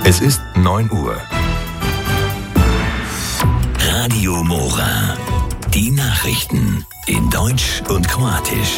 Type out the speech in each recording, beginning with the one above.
Es ist 9 Uhr. Radio Mora. Die Nachrichten in Deutsch und Kroatisch.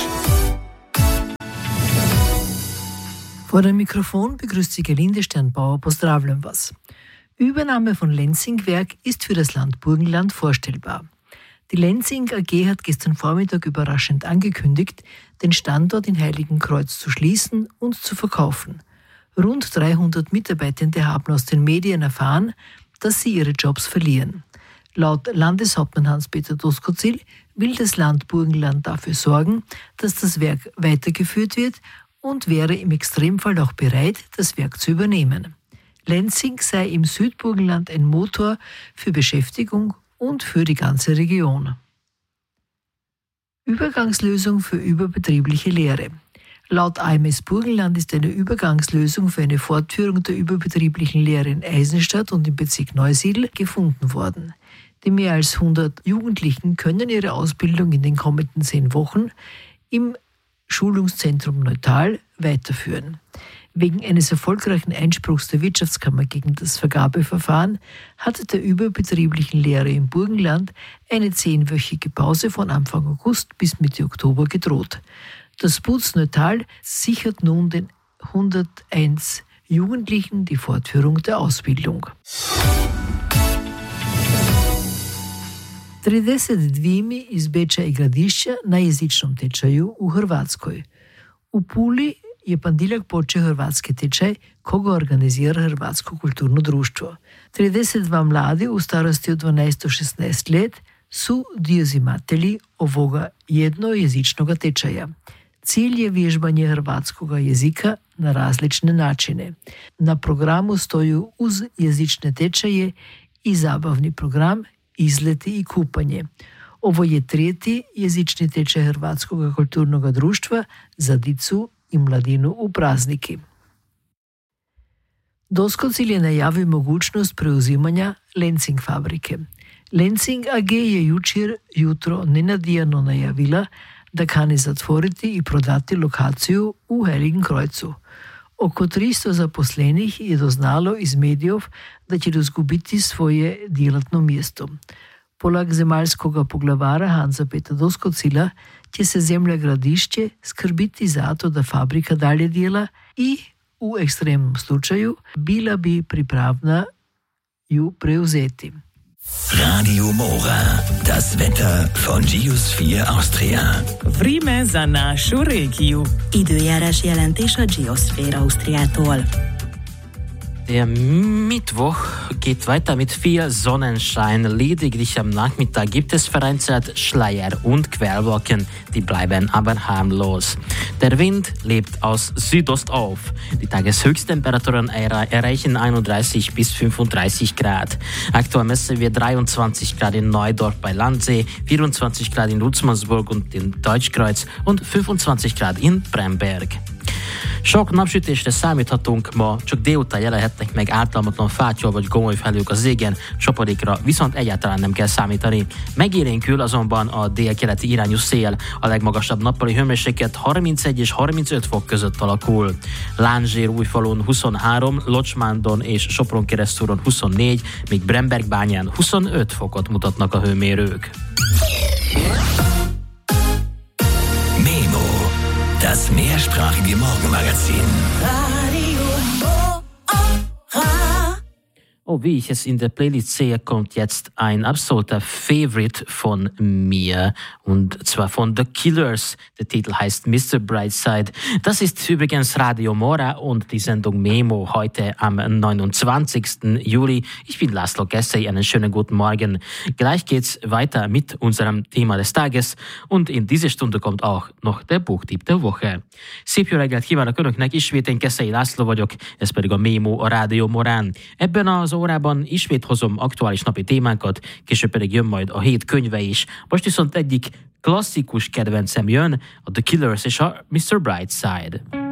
Vor dem Mikrofon begrüßt Sie Gerlinde Sternbauer. Pozdravljam vas. Übernahme von Lenzing-Werk ist für das Land Burgenland vorstellbar. Die Lenzing AG hat gestern Vormittag überraschend angekündigt, den Standort in Heiligenkreuz zu schließen und zu verkaufen. Rund 300 Mitarbeitende haben aus den Medien erfahren, dass sie ihre Jobs verlieren. Laut Landeshauptmann Hans-Peter Doskozil will das Land Burgenland dafür sorgen, dass das Werk weitergeführt wird und wäre im Extremfall auch bereit, das Werk zu übernehmen. Lenzing sei im Südburgenland ein Motor für Beschäftigung und für die ganze Region. Übergangslösung für überbetriebliche Lehre. Laut AMS Burgenland ist eine Übergangslösung für eine Fortführung der überbetrieblichen Lehre in Eisenstadt und im Bezirk Neusiedl gefunden worden. Die mehr als 100 Jugendlichen können ihre Ausbildung in den kommenden 10 Wochen im Schulungszentrum Neutal weiterführen. Wegen eines erfolgreichen Einspruchs der Wirtschaftskammer gegen das Vergabeverfahren hatte der überbetrieblichen Lehre im Burgenland eine 10-wöchige Pause von Anfang August bis Mitte Oktober gedroht. Das BUZ Neutal sichert nun den 101 Jugendlichen die Fortführung der Ausbildung. 32 iz Beča i Gradišća na jezičnom tečaju u Hrvatskoj. U Puli je ponedjeljak počeo hrvatski tečaj koga organizira Hrvatsko kulturno društvo. 32 mladi u starosti od 12 do 16 let su dio zimatelji ovoga jednojezičnog tečaja. Cilj je vježbanje hrvatskog jezika na različne načine. Na programu stoju uz jezične tečaje i zabavni program, izleti i kupanje. Ovo je 3. jezični tečaj Hrvatskog kulturnog društva za dicu i mladinu u prazniki. Doskozil je najavio mogućnost preuzimanja Lenzing fabrike. Lenzing AG je jutro nenadijano najavila da kani zatvoriti i prodati lokaciju u Heiligenkreuzu. Oko 300 zaposlenih je doznalo iz medijev da će izgubiti svoje djelatno mjesto. Poleg zemaljskog poglavara Hansa-Petra Doskozila će se zemlja Gradišće skrbiti za to da fabrika dalje djela i u ekstremnom slučaju bila bi pripravna ju preuzeti. Radio Mora, das Wetter von Geosphere Austria. Vreme za našu regiju. Időjárás jelentés a Geosphere Austriától. Der Mittwoch geht weiter mit viel Sonnenschein. Lediglich am Nachmittag gibt es vereinzelt Schleier und Quellwolken. Die bleiben aber harmlos. Der Wind lebt aus Südost auf. Die Tageshöchsttemperaturen erreichen 31 bis 35 Grad. Aktuell messen wir 23 Grad in Neudorf bei Landsee, 24 Grad in Lutzmannsburg und in Deutschkreuz und 25 Grad in Bremberg. Sok napsütésre számíthatunk ma, csak délután jelenhetnek meg ártalmatlan fátyol vagy gomoly felhők az égen, csapadékra viszont egyáltalán nem kell számítani. Megélénkül azonban a délkeleti irányú szél, a legmagasabb nappali hőmérséklet 31 és 35 fok között alakul. Lándzsér-Újfalun 23, Locsmándon és Sopron-Keresztúron 24, míg Brembergbányán 25 fokot mutatnak a hőmérők. Das mehrsprachige Morgenmagazin. Oh, wie ich es in der Playlist sehe, kommt jetzt ein absoluter Favorite von mir. Und zwar von The Killers. Der Titel heißt Mr. Brightside. Das ist übrigens Radio Mora und die Sendung Memo heute am 29. Juli. Ich bin Laszlo Keszei. Einen schönen guten Morgen. Gleich geht's weiter mit unserem Thema des Tages. Und in diese Stunde kommt auch noch der Buchtipp der Woche. Szép jó reggelt kívánok Önöknek, ismét én Keszei László vagyok, ez pedig a Memo a Rádió Morán. Ebben az órában ismét hozom aktuális napi témákat, később pedig jön majd a hét könyve is. Most viszont egyik klasszikus kedvencem jön, a The Killers és a Mr. Brightside.